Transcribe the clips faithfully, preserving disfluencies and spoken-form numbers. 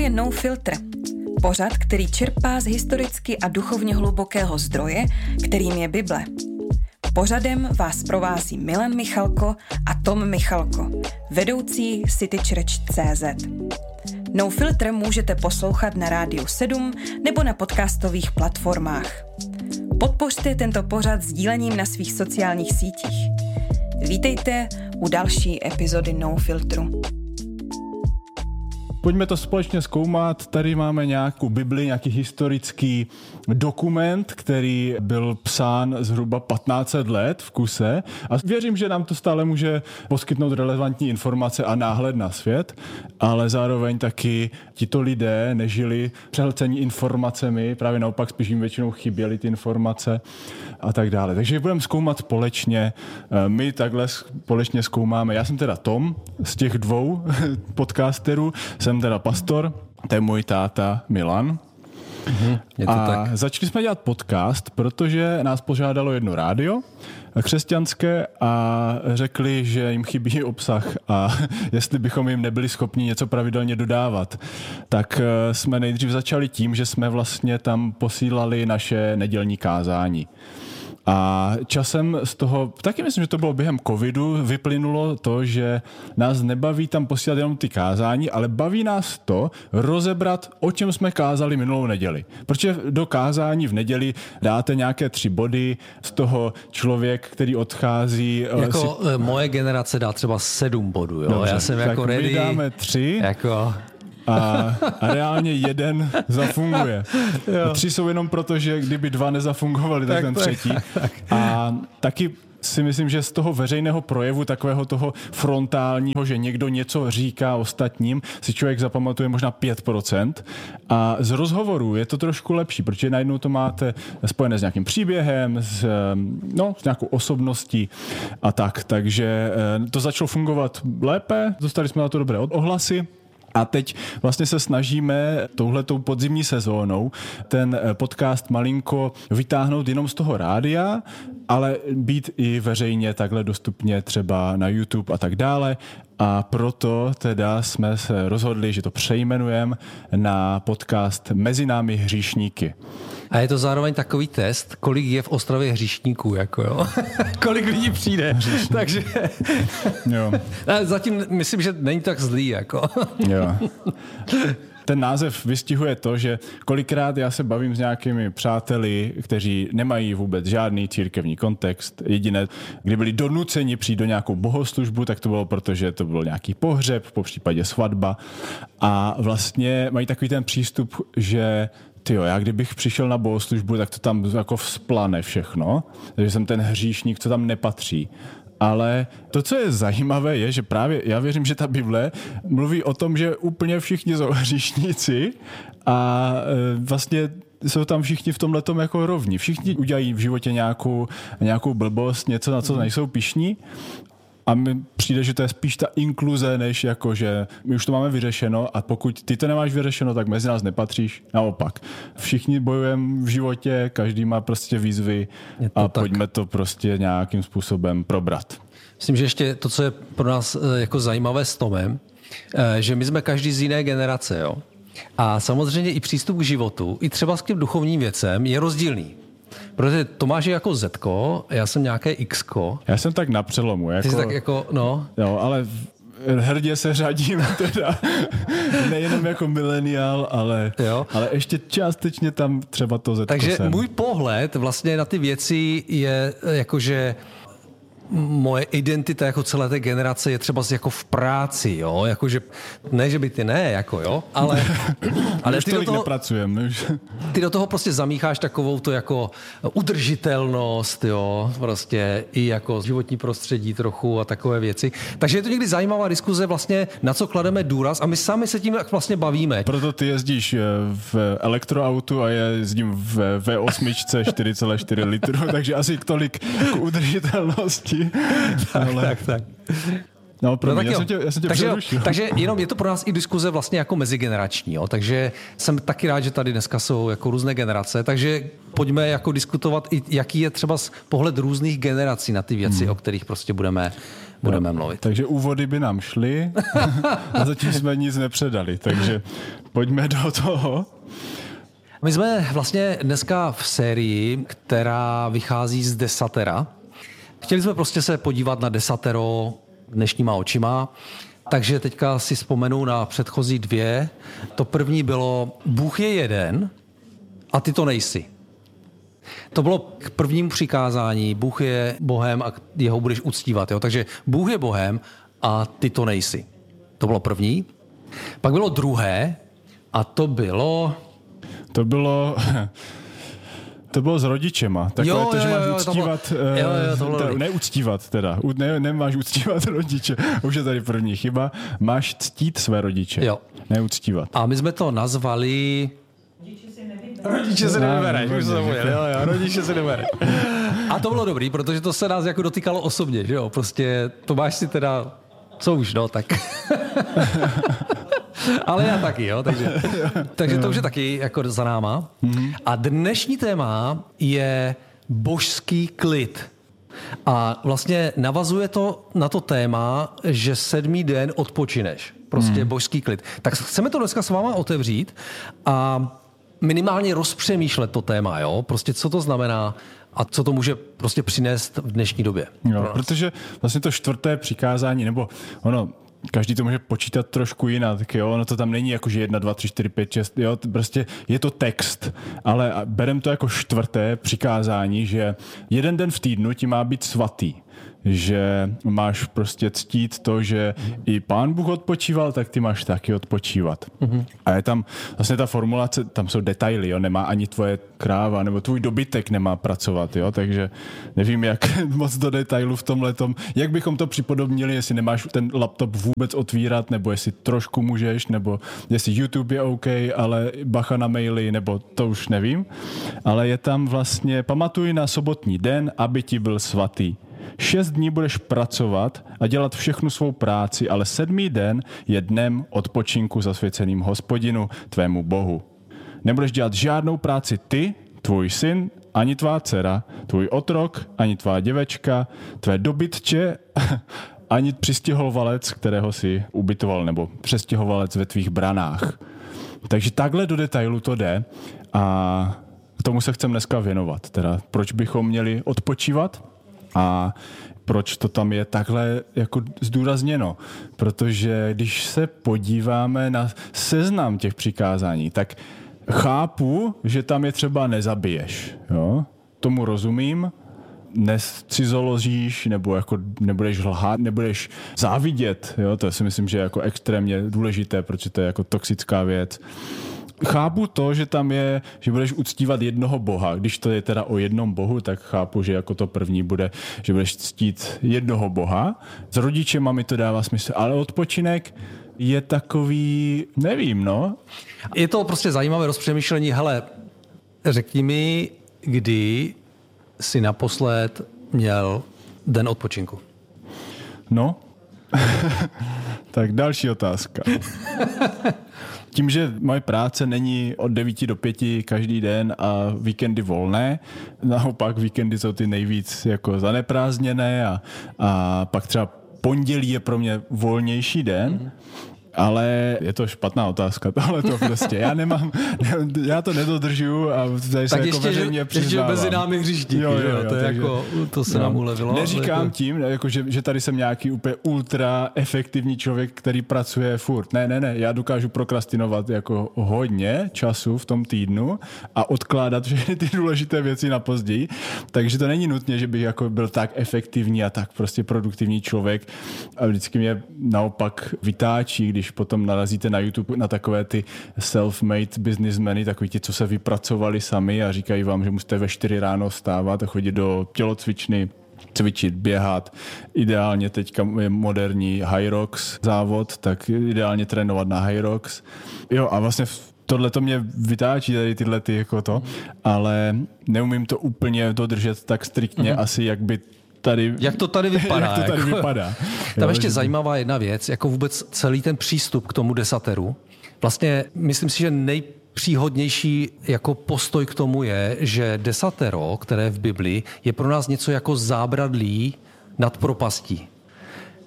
je No Filter. Pořad, který čerpá z historicky a duchovně hlubokého zdroje, kterým je Bible. Pořadem vás provází Milan Michalko a Tom Michalko, vedoucí City Church tečka cé zet. No Filter můžete poslouchat na Rádiu sedm nebo na podcastových platformách. Podpořte tento pořad sdílením na svých sociálních sítích. Vítejte u další epizody No Filtru. Pojďme to společně zkoumat. Tady máme nějakou Bibli, nějaký historický dokument, který byl psán zhruba patnáct set let v kuse. A věřím, že nám to stále může poskytnout relevantní informace a náhled na svět, ale zároveň taky tito lidé nežili přehlcení informacemi, právě naopak spíš jim většinou chyběly ty informace a tak dále. Takže budeme zkoumat společně. My takhle společně zkoumáme. Já jsem teda Tom z těch dvou podcasterů, jsem teda pastor, to je můj táta Milan. Mhm, je to a tak. Začali jsme dělat podcast, protože nás požádalo jedno rádio křesťanské a řekli, že jim chybí obsah a jestli bychom jim nebyli schopni něco pravidelně dodávat. Tak jsme nejdřív začali tím, že jsme vlastně tam posílali naše nedělní kázání. A časem z toho, taky myslím, že to bylo během covidu, vyplynulo to, že nás nebaví tam posílat jenom ty kázání, ale baví nás to rozebrat, o čem jsme kázali minulou neděli. Protože do kázání v neděli dáte nějaké tři body, z toho člověk, který odchází... Jako si... moje generace dá třeba sedm bodů, jo? Dobře, Já jsem jako ready. My dáme tři. Jako... A, a reálně jeden zafunguje. A tři jsou jenom proto, že kdyby dva nezafungovali, tak, tak ten třetí. Tak. A taky si myslím, že z toho veřejného projevu, takového toho frontálního, že někdo něco říká ostatním, si člověk zapamatuje možná pět procent. A z rozhovoru je to trošku lepší, protože najednou to máte spojené s nějakým příběhem, s, no, s nějakou osobností a tak. Takže to začalo fungovat lépe, dostali jsme na to dobré ohlasy. A teď vlastně se snažíme touhletou podzimní sezónou ten podcast malinko vytáhnout jenom z toho rádia, ale být i veřejně takhle dostupně třeba na YouTube a tak dále. A proto teda jsme se rozhodli, že to přejmenujeme na podcast Mezi námi hříšníky. A je to zároveň takový test, kolik je v Ostravě hříšníků, jako jo. Kolik lidí přijde. Hříšník. Takže jo. Zatím myslím, že není tak zlý, jako. Jo. Ten název vystihuje to, že kolikrát já se bavím s nějakými přáteli, kteří nemají vůbec žádný církevní kontext. Jediné, kdy byli donuceni přijít do nějakou bohoslužbu, tak to bylo proto, že to byl nějaký pohřeb, po případě svatba. A vlastně mají takový ten přístup, že tyjo, já kdybych přišel na bohoslužbu, tak to tam jako vzplane všechno. Takže jsem ten hříšník, co tam nepatří. Ale to, co je zajímavé, je, že právě já věřím, že ta Bible mluví o tom, že úplně všichni jsou hříšníci a vlastně jsou tam všichni v tomhletom jako rovni. Všichni udělají v životě nějakou, nějakou blbost, něco, na co nejsou pyšní. A mi přijde, že to je spíš ta inkluze, než jako, že my už to máme vyřešeno a pokud ty to nemáš vyřešeno, tak mezi nás nepatříš. Naopak. Všichni bojujeme v životě, každý má prostě výzvy a tak. Pojďme to prostě nějakým způsobem probrat. Myslím, že ještě to, co je pro nás jako zajímavé s Tomem, že my jsme každý z jiné generace, jo. A samozřejmě i přístup k životu, i třeba s tím duchovním věcem je rozdílný. Protože Tomáš je jako Zetko, já jsem nějaké Xko. Já jsem tak na přelomu. Jako, Ty jsi tak jako, no. Jo, ale hrdě se řadím teda nejenom jako mileniál, ale, ale ještě částečně tam třeba to Zetko Takže jsem. můj pohled vlastně na ty věci je jakože moje identita jako celé té generace je třeba jako v práci, jo, jakože, ne, že by ty ne, jako jo, ale, ale ty, do toho, ty do toho prostě zamícháš takovou to jako udržitelnost, jo, prostě i jako životní prostředí trochu a takové věci. Takže je to někdy zajímavá diskuze vlastně, na co klademe důraz a my sami se tím tak vlastně bavíme. Proto ty jezdíš v elektroautu a já jezdím v V osm čtyři celá čtyři litru, takže asi tolik k udržitelnosti. tak, ale... tak, tak. No, pro no, mě, já jsem tě, já jsem tě takže, přerušil. Takže jenom je to pro nás i diskuze vlastně jako mezigenerační, jo? Takže jsem taky rád, že tady dneska jsou jako různé generace, takže pojďme jako diskutovat i jaký je třeba pohled různých generací na ty věci, hmm. o kterých prostě budeme budeme mluvit. Takže úvody by nám šly a zatím jsme nic nepředali, takže pojďme do toho. My jsme vlastně dneska v sérii, která vychází z desatera. Chtěli jsme prostě se podívat na desatero dnešníma očima, takže teďka si vzpomenu na předchozí dvě. To první bylo Bůh je jeden a ty to nejsi. To bylo k prvnímu přikázání. Bůh je Bohem a jeho budeš uctívat. Jo? Takže Bůh je Bohem a ty to nejsi. To bylo první. Pak bylo druhé a to bylo... To bylo... To bylo s rodičema. Takové jo, to, že jo, máš jo, uctívat... bylo, jo, jo, to bylo uh, neuctívat teda. Ne, nemáš uctívat rodiče. Už je tady první chyba. Máš ctít své rodiče. Jo. Neuctívat. A my jsme to nazvali... Rodiče se nevybereš, už jsem mluvil, jo, jo, rodiče se nevybereš. A to bylo dobrý, protože to se nás jako dotýkalo osobně, že jo, prostě Tomáš si teda, co už, no, tak... Ale já taky, jo, takže, takže to už je taky jako za náma. A dnešní téma je božský klid. A vlastně navazuje to na to téma, že sedmý den odpočineš. Prostě božský klid. Tak chceme to dneska s váma otevřít a minimálně rozpřemýšlet to téma, jo? Prostě co to znamená a co to může prostě přinést v dnešní době. Jo, protože vlastně to čtvrté přikázání, nebo ono, každý to může počítat trošku jinak, tak jo, ono to tam není jako, že jedna, dva, tři, čtyři, pět, šest, jo, prostě je to text, ale berem to jako čtvrté přikázání, že jeden den v týdnu ti má být svatý. Že máš prostě ctít to, že i Pán Bůh odpočíval, tak ty máš taky odpočívat. Mm-hmm. A je tam vlastně ta formulace, tam jsou detaily, jo, nemá ani tvoje kráva, nebo tvůj dobytek nemá pracovat, jo, takže nevím, jak moc do detailu v tomhletom, jak bychom to připodobnili, jestli nemáš ten laptop vůbec otvírat, nebo jestli trošku můžeš, nebo jestli YouTube je OK, ale bacha na maily, nebo to už nevím, ale je tam vlastně, pamatuj na sobotní den, aby ti byl svatý. Šest dní budeš pracovat a dělat všechnu svou práci, ale sedmý den je dnem odpočinku zasvěceným Hospodinu, tvému Bohu. Nebudeš dělat žádnou práci ty, tvůj syn, ani tvá dcera, tvůj otrok, ani tvá děvečka, tvé dobytče, ani přistěhovalec, kterého si ubytoval, nebo přestěhovalec ve tvých branách. Takže takhle do detailu to jde a k tomu se chcem dneska věnovat. Teda proč bychom měli odpočívat? A proč to tam je takhle jako zdůrazněno? Protože když se podíváme na seznam těch přikázání, tak chápu, že tam je třeba nezabiješ. Jo? Tomu rozumím, nescizoložíš, nebo jako nebudeš lhát, nebudeš závidět. Jo? To si myslím, že je jako extrémně důležité, protože to je jako toxická věc. Chápu to, že tam je, že budeš uctívat jednoho boha. Když to je teda o jednom bohu, tak chápu, že jako to první bude, že budeš ctít jednoho boha. S rodičema mi to dává smysl, ale odpočinek je takový, nevím, no. Je to prostě zajímavé rozpřemýšlení. Hele, řekni mi, kdy jsi naposled měl den odpočinku? No, tak další otázka. Tím, že moje práce není od devíti do pěti každý den a víkendy volné, naopak víkendy jsou ty nejvíc jako zaneprázdněné a, a pak třeba pondělí je pro mě volnější den, mm-hmm. Ale je to špatná otázka, tohle to prostě. Já nemám, já to nedodržuju a tady tak se ještě, jako veřejně přiznávám. Takže mezi námi hřištíky, jo, jo, jo, to, je takže, jako, to se no, nám ulevilo. Neříkám jako... tím, jako, že, že tady jsem nějaký úplně ultra efektivní člověk, který pracuje furt. Ne, ne, ne, já dokážu prokrastinovat jako hodně času v tom týdnu a odkládat všechny ty důležité věci na později. Takže to není nutně, že bych jako byl tak efektivní a tak prostě produktivní člověk a vždycky mě naopak vytáčí, když potom narazíte na YouTube na takové ty self-made businessmeny, takový ti, co se vypracovali sami a říkají vám, že musíte ve čtyři ráno vstávat a chodit do tělocvičny, cvičit, běhat. Ideálně teďka je moderní Hyrox závod, tak ideálně trénovat na Hyrox. Jo a vlastně tohle to mě vytáčí tady tyhle ty jako to, ale neumím to úplně dodržet tak striktně mm-hmm. asi, jak by tady, jak to tady vypadá. jak to tady jako, vypadá. Tam jo, ještě že... zajímavá zajímavá jedna věc, jako vůbec celý ten přístup k tomu desateru. Vlastně myslím si, že nejpříhodnější jako postoj k tomu je, že desatero, které v Biblii, je pro nás něco jako zábradlí nad propastí.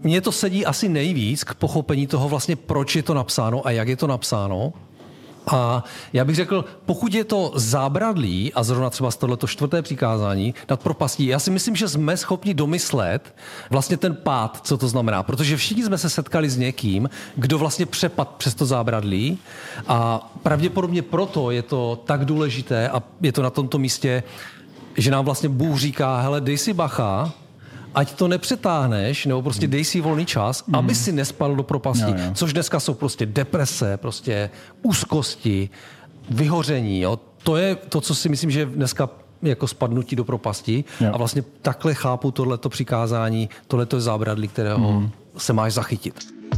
mně to sedí asi nejvíc k pochopení toho vlastně, proč je to napsáno a jak je to napsáno. A já bych řekl, pokud je to zábradlí, a zrovna třeba z tohleto čtvrté přikázání nad propastí, já si myslím, že jsme schopni domyslet vlastně ten pád, co to znamená. Protože všichni jsme se setkali s někým, kdo vlastně přepad přes to zábradlí a pravděpodobně proto je to tak důležité a je to na tomto místě, že nám vlastně Bůh říká, hele, dej si bacha, ať to nepřetáhneš, nebo prostě dej si volný čas, mm. aby si nespadl do propasti, jo, jo. Což dneska jsou prostě deprese, prostě úzkosti, vyhoření. Jo. To je to, co si myslím, že je dneska jako spadnutí do propasti. Jo. A vlastně takhle chápu tohleto přikázání, tohleto je zábradlí, kterého mm. se máš zachytit.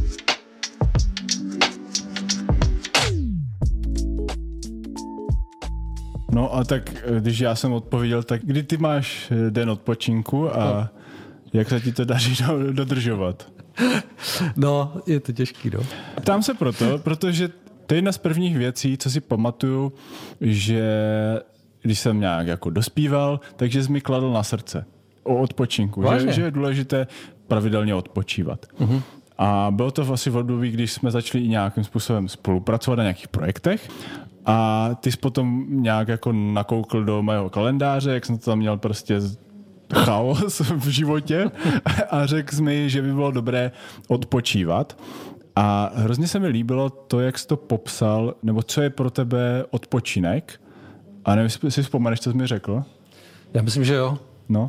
No a tak, když já jsem odpověděl, tak kdy ty máš den odpočinku a no. jak se ti to daří dodržovat? No, je to těžký, no. Ptám se proto, protože to je jedna z prvních věcí, co si pamatuju, že když jsem nějak jako dospíval, takže jsi mi kladl na srdce o odpočinku, že, že je důležité pravidelně odpočívat. Uh-huh. A bylo to asi v období, když jsme začali i nějakým způsobem spolupracovat na nějakých projektech. A ty jsi potom nějak jako nakoukl do mého kalendáře, jak jsem to tam měl prostě chaos v životě a řekl jsi mi, že by bylo dobré odpočívat. A hrozně se mi líbilo to, jak jsi to popsal, nebo co je pro tebe odpočinek. A nevím, jestli si vzpomeneš, co jsi mi řekl? Já myslím, že jo. No.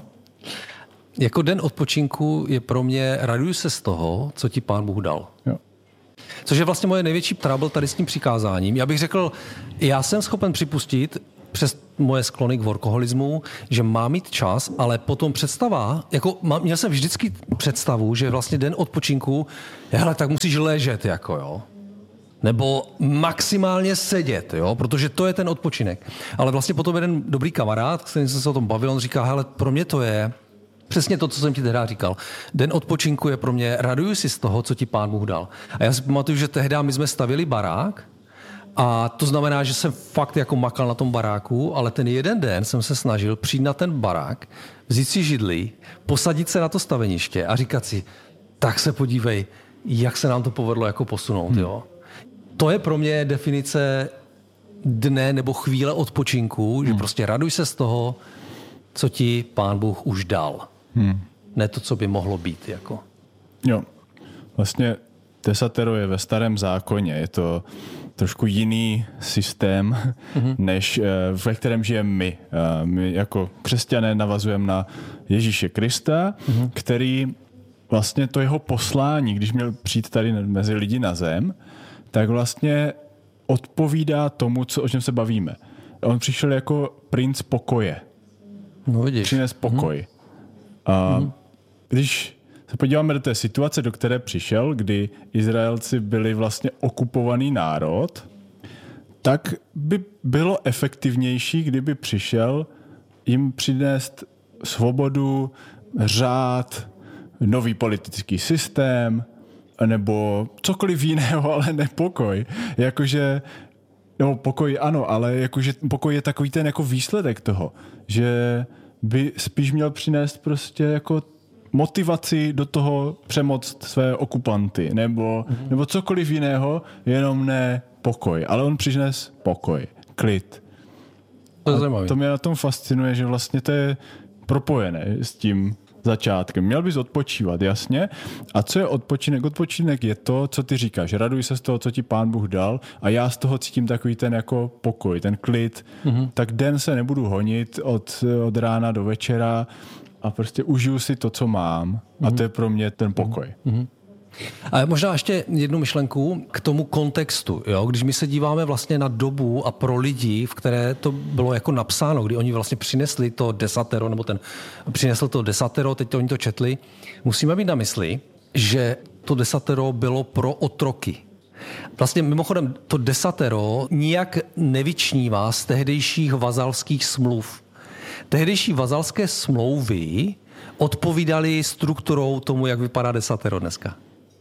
Jako den odpočinku je pro mě, raduju se z toho, co ti Pán Bůh dal. Jo. Což je vlastně moje největší trouble tady s tím přikázáním. Já bych řekl, já jsem schopen připustit přes moje sklony k workoholismu, že mám mít čas, ale potom představa, jako měl jsem vždycky představu, že vlastně den odpočinku, hele, tak musíš ležet, jako jo. Nebo maximálně sedět, jo, protože to je ten odpočinek. Ale vlastně potom jeden dobrý kamarád, s kterým jsem se o tom bavil, on říká, hele, pro mě to je přesně to, co jsem ti tehdy říkal. Den odpočinku je pro mě, raduju si z toho, co ti Pán Bůh dal. A já si pamatuju, že tehdy my jsme stavili barák a to znamená, že jsem fakt jako makal na tom baráku, ale ten jeden den jsem se snažil přijít na ten barák, vzít si židli, posadit se na to staveniště a říkat si, tak se podívej, jak se nám to povedlo jako posunout. Hmm. Jo? To je pro mě definice dne nebo chvíle odpočinku, hmm. že prostě raduj se z toho, co ti Pán Bůh už dal. Hmm. Ne to, co by mohlo být. Jako. Jo. Vlastně desatero je ve starém zákoně. Je to trošku jiný systém, mm-hmm. než ve kterém žijeme my. My jako křesťané navazujeme na Ježíše Krista, mm-hmm. který vlastně to jeho poslání, když měl přijít tady mezi lidi na zem, tak vlastně odpovídá tomu, co, o čem se bavíme. On přišel jako princ pokoje. No vidíš. Přines pokoj. Mm-hmm. A mm-hmm. když se podíváme do té situace, do které přišel, kdy Izraelci byli vlastně okupovaný národ, tak by bylo efektivnější, kdyby přišel jim přinést svobodu, řád, nový politický systém, nebo cokoliv jiného, ale ne pokoj. Jakože, nebo pokoj ano, ale jakože pokoj je takový ten jako výsledek toho, že by spíš měl přinést prostě jako motivaci do toho přemoct své okupanty, nebo, mm-hmm. nebo cokoliv jiného, jenom ne pokoj. Ale on přines pokoj, klid. To je zajímavé. To mě na tom fascinuje, že vlastně to je propojené s tím začátkem. Měl bys odpočívat, jasně. A co je odpočinek? Odpočinek je to, co ty říkáš. Raduj se z toho, co ti Pán Bůh dal a já z toho cítím takový ten jako pokoj, ten klid. Mm-hmm. Tak den se nebudu honit od, od rána do večera a prostě užiju si to, co mám. Mm-hmm. A to je pro mě ten pokoj. Mm-hmm. A možná ještě jednu myšlenku k tomu kontextu. Jo? Když my se díváme vlastně na dobu a pro lidi, v které to bylo jako napsáno, kdy oni vlastně přinesli to desatero, nebo ten přinesl to desatero, teď to oni to četli, musíme mít na mysli, že to desatero bylo pro otroky. Vlastně mimochodem to desatero nijak nevyčnívá z tehdejších vazalských smluv. Tehdejší vazalské smlouvy odpovídaly strukturou tomu, jak vypadá desatero dneska.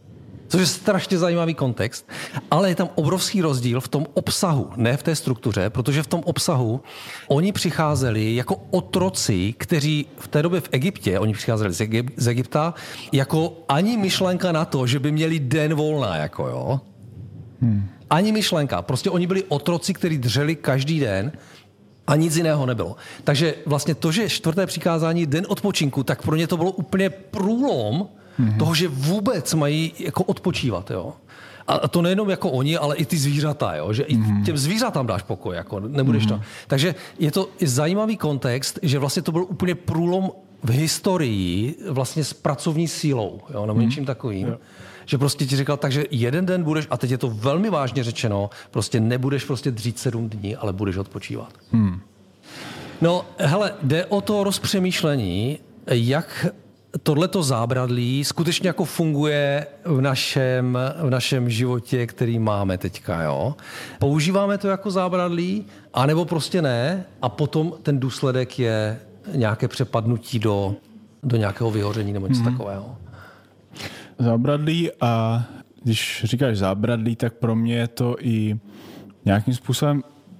Což je strašně zajímavý kontext, ale je tam obrovský rozdíl v tom obsahu, ne v té struktuře, protože v tom obsahu oni přicházeli jako otroci, kteří v té době v Egyptě, oni přicházeli z, Egypt, z Egypta, jako ani myšlenka na to, že by měli den volna, jako jo. Hmm. Ani myšlenka. Prostě oni byli otroci, kteří dřeli každý den a nic jiného nebylo. Takže vlastně to, že čtvrté přikázání den odpočinku, tak pro ně to bylo úplně průlom mm-hmm. toho, že vůbec mají jako odpočívat, jo. A to nejenom jako oni, ale i ty zvířata, jo? Že mm-hmm. i těm zvířatám dáš pokoj, jako nebudeš mm-hmm. to. Takže je to zajímavý kontext, že vlastně to byl úplně průlom v historii vlastně s pracovní sílou, jo? nebo mm-hmm. něčím takovým. Jo. Že prostě ti říkal, takže jeden den budeš, a teď je to velmi vážně řečeno, prostě nebudeš prostě dřít sedm dní, ale budeš odpočívat. Hmm. No, hele, jde o to rozpřemýšlení, jak tohleto zábradlí skutečně jako funguje v našem, v našem životě, který máme teďka, jo. Používáme to jako zábradlí, anebo prostě ne, a potom ten důsledek je nějaké přepadnutí do, do nějakého vyhoření nebo něco hmm. takového. Zábradlí, a když říkáš zábradlí, tak pro mě je to i nějakým způsobem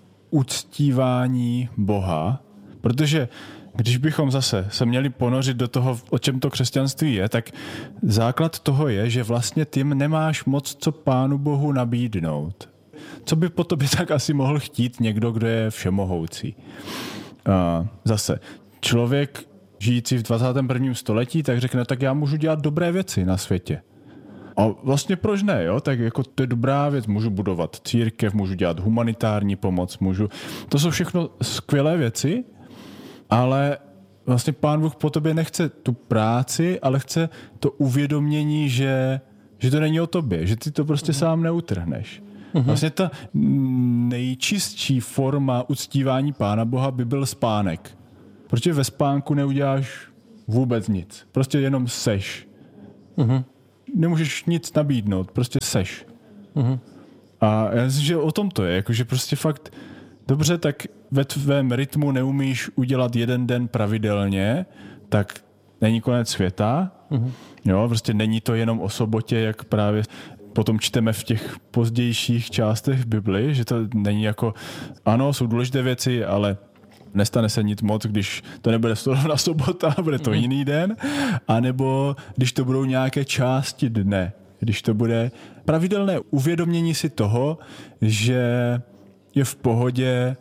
uctívání Boha, protože když bychom zase se měli ponořit do toho, o čem to křesťanství je, tak základ toho je, že vlastně ty nemáš moc co Pánu Bohu nabídnout. Co by po tobě tak asi mohl chtít někdo, kdo je všemohoucí. A zase, člověk žijící v dvacátém prvním století, tak řekne, tak já můžu dělat dobré věci na světě. A vlastně proč ne, jo? Tak jako to je dobrá věc, můžu budovat církev, můžu dělat humanitární pomoc, můžu... To jsou všechno skvělé věci, ale vlastně Pán Bůh po tobě nechce tu práci, ale chce to uvědomění, že, že to není o tobě, že ty to prostě uh-huh. sám neutrhneš. Uh-huh. Vlastně ta nejčistší forma uctívání Pána Boha by byl spánek. Protože ve spánku neuděláš vůbec nic. Prostě jenom seš. Uh-huh. Nemůžeš nic nabídnout, prostě seš. Uh-huh. A já myslím, že o tom to je, jakože prostě fakt dobře, tak ve tvém rytmu neumíš udělat jeden den pravidelně, tak není konec světa. Uh-huh. Jo, prostě není to jenom o sobotě, jak právě potom čteme v těch pozdějších částech Bibli, že to není jako, ano, jsou důležité věci, ale nestane se nic moc, když to nebude na sobota, bude to jiný den, anebo když to budou nějaké části dne, když to bude pravidelné uvědomění si toho, že je v pohodě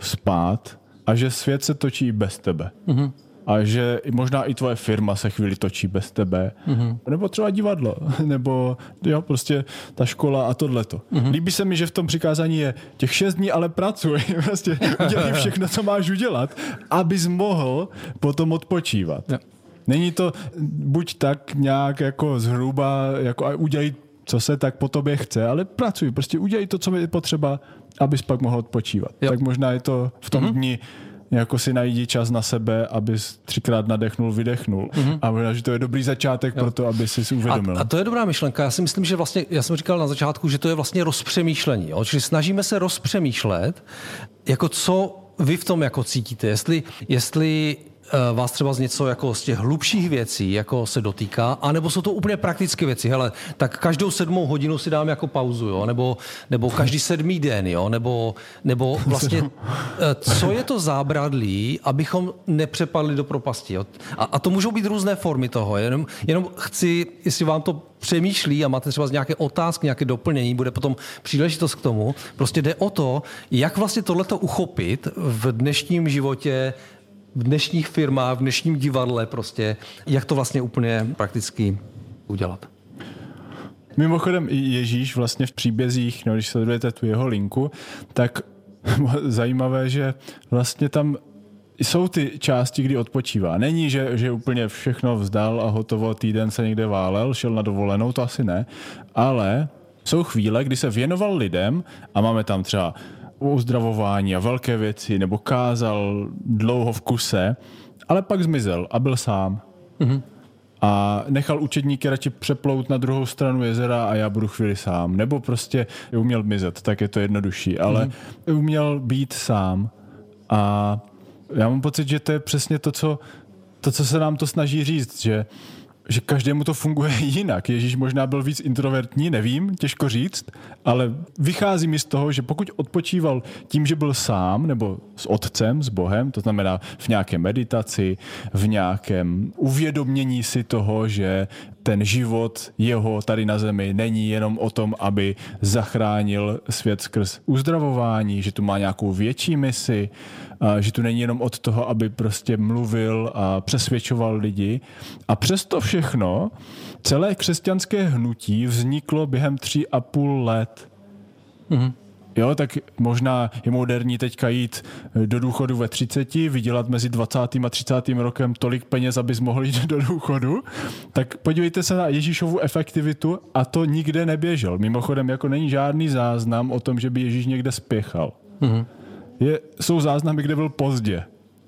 spát a že svět se točí bez tebe. Mm-hmm. A že možná i tvoje firma se chvíli točí bez tebe. Mm-hmm. Nebo třeba divadlo, nebo jo, prostě ta škola a tohleto. Mm-hmm. Líbí se mi, že v tom přikázání je těch šest dní, ale pracuj. Prostě udělej všechno, co máš udělat, abys mohl potom odpočívat. Yeah. Není to buď tak nějak jako zhruba, jako udělej, co se tak po tobě chce, ale pracuj, prostě udělej to, co je potřeba, abys pak mohl odpočívat. Jo. Tak možná je to v tom mm-hmm. dni jako si najdi čas na sebe, abys třikrát nadechnul, vydechnul. Mm-hmm. A možná, že to je dobrý začátek jo. pro to, aby si si uvědomil. A, a to je dobrá myšlenka. Já si myslím, že vlastně, já jsem říkal na začátku, že to je vlastně rozpřemýšlení. Jo? Čili snažíme se rozpřemýšlet, jako co vy v tom jako cítíte. Jestli, jestli vás třeba z něco jako z těch hlubších věcí jako se dotýká, anebo jsou to úplně praktické věci. Hele, tak každou sedmou hodinu si dám jako pauzu, jo? Nebo, nebo každý sedmý den, jo? Nebo, nebo vlastně, co je to zábradlí, abychom nepřepadli do propasti. Jo? A, a to můžou být různé formy toho. Jenom, jenom chci, jestli vám to přemýšlí a máte třeba nějaké otázky, nějaké doplnění, bude potom příležitost k tomu. Prostě jde o to, jak vlastně tohleto uchopit v dnešním životě, v dnešních firmách, v dnešním divadle prostě, jak to vlastně úplně prakticky udělat. Mimochodem Ježíš vlastně v příbězích, no, když sledujete tu jeho linku, tak zajímavé, že vlastně tam jsou ty části, kdy odpočívá. Není, že, že úplně všechno vzdal a hotovo, týden se někde válel, šel na dovolenou, to asi ne, ale jsou chvíle, kdy se věnoval lidem a máme tam třeba uzdravování a velké věci, nebo kázal dlouho v kuse, ale pak zmizel a byl sám. Mm-hmm. A nechal učedníky radši přeplout na druhou stranu jezera a já budu chvíli sám. Nebo prostě uměl mizet, tak je to jednodušší, ale mm-hmm. uměl být sám. A já mám pocit, že to je přesně to, co, to, co se nám to snaží říct, že že každému to funguje jinak. Ježíš možná byl víc introvertní, nevím, těžko říct, ale vychází mi z toho, že pokud odpočíval tím, že byl sám nebo s otcem, s Bohem, to znamená v nějaké meditaci, v nějakém uvědomění si toho, že ten život jeho tady na zemi není jenom o tom, aby zachránil svět skrz uzdravování, že tu má nějakou větší misi, že tu není jenom od toho, aby prostě mluvil a přesvědčoval lidi. A přesto všechno celé křesťanské hnutí vzniklo během tří a půl let. Mm-hmm. Jo, tak možná je moderní teďka jít do důchodu ve třiceti, vydělat mezi dvacátým a třicátým rokem tolik peněz, abys mohl jít do důchodu. Tak podívejte se na Ježíšovu efektivitu a to nikde neběžel. Mimochodem, jako není žádný záznam o tom, že by Ježíš někde spěchal. Mm-hmm. Je, jsou záznamy, kde byl pozdě.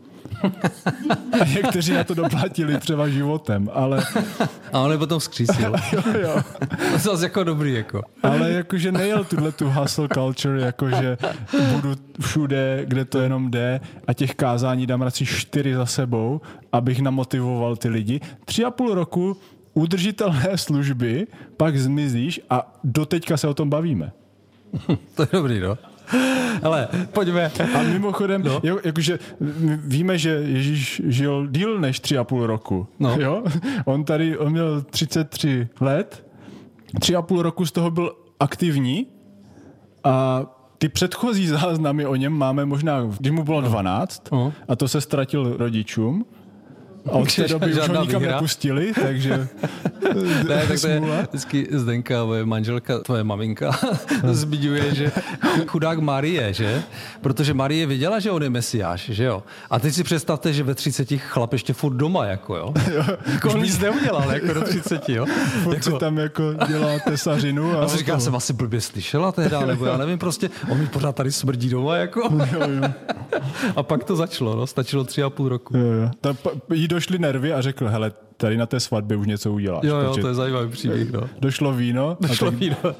A někteří na to doplatili třeba životem, ale... A on je potom vzkřísil. jo, jo. To je zase jako dobrý, jako. Ale jakože nejel tuhle tu hustle culture, jakože budu všude, kde to jenom jde a těch kázání dám radši čtyři za sebou, abych namotivoval ty lidi. Tři a půl roku udržitelné služby, pak zmizíš a doteďka se o tom bavíme. To je dobrý, no. Ale pojďme. A mimochodem, no. jo, jakože víme, že Ježíš žil díl než tři a půl roku. No. Jo? On tady, on měl třicet tři let, tři a půl roku z toho byl aktivní a ty předchozí záznamy o něm máme možná, když mu bylo dvanáct no. a to se ztratil rodičům. A od té doby už ho nikam nepustili, takže... Ne, tak to je vždycky Zdenka, moje manželka, tvoje maminka, zmiňuje, že chudák Marie, že? Protože Marie viděla, že on je mesiáš, že jo? A teď si představte, že ve třiceti chlap ještě furt doma, jako jo? jo. Jako on nic neudělal, jako do třiceti, jo? Furt jako... si tam jako dělá tesařinu. A, a říká, já jsem asi blbě slyšela tehda, nebo já nevím, prostě on mi pořád tady smrdí doma, jako. Jo, jo. A pak to začalo, no? Stačilo tři a půl roku. Jo, jo. Ta, jí došly nervy a řekl, hele, tady na té svatbě už něco uděláš. Jo, jo, to je zajímavý příběh, no. Došlo víno. Došlo a tak víno.